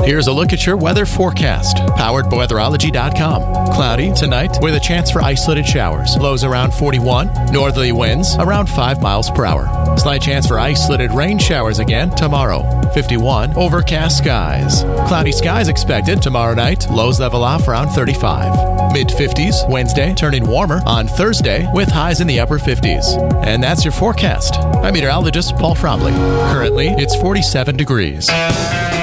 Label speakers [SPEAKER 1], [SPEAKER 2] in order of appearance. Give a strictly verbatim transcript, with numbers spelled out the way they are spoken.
[SPEAKER 1] Here's a look at your weather forecast, powered by weatherology dot com. Cloudy tonight with a chance for isolated showers. Lows around forty-one. Northerly winds around five miles per hour. Slight chance for isolated rain showers again tomorrow. fifty-one. Overcast skies. Cloudy skies expected tomorrow night. Lows level off around thirty-five. mid-fifties Wednesday, turning warmer on Thursday with highs in the upper fifties. And that's your forecast. I'm meteorologist Paul Trombley. Currently, it's forty-seven degrees.